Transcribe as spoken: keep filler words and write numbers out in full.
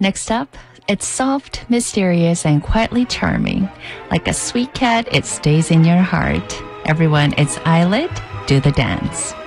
Next up, it's soft, mysterious, and quietly charming. Like a sweet cat, it stays in your heart. Everyone, it's Eyelid. Do the dance.